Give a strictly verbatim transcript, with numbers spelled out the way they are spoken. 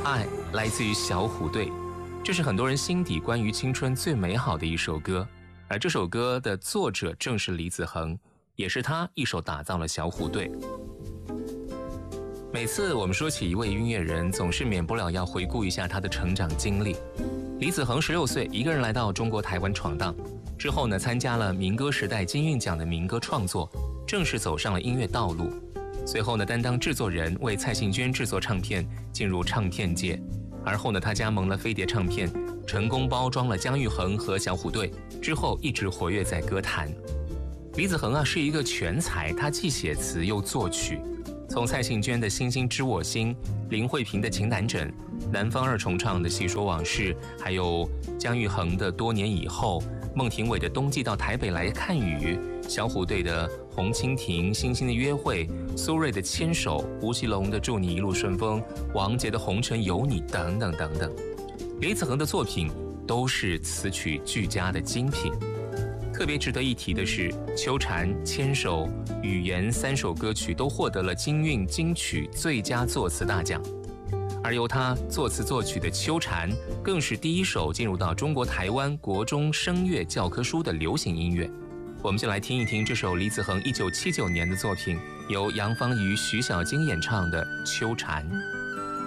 爱来自于小虎队，这是很多人心底关于青春最美好的一首歌，而这首歌的作者正是李子恒，也是他一手打造了小虎队。每次我们说起一位音乐人，总是免不了要回顾一下他的成长经历。李子恒十六岁，一个人来到中国台湾闯荡，之后呢，参加了民歌时代金韵奖的民歌创作，正式走上了音乐道路。随后呢，担当制作人，为蔡幸娟制作唱片，进入唱片界。而后呢，他加盟了飞碟唱片，成功包装了姜育恒和小虎队，之后一直活跃在歌坛。李子恒啊，是一个全才，他既写词又作曲。从蔡幸娟的《星星知我心》，林慧萍的《情难枕》，南方二重唱的《细说往事》，还有姜育恒的《多年以后》，孟庭苇的《冬季到台北来看雨》，小虎队的《红蜻蜓》，星星的约会，苏芮的《牵手》，吴奇隆的《祝你一路顺风》，王杰的《红尘有你》等等等等。李子恒的作品都是词曲俱佳的精品。特别值得一提的是，《秋蝉》、《牵手》、《语言》三首歌曲都获得了金韵金曲最佳作词大奖，而由他作词作曲的《秋蝉》更是第一首进入到中国台湾国中声乐教科书的流行音乐。我们就来听一听这首李子恒一九七九年的作品，由杨芳瑜、徐小菁演唱的《秋蝉》。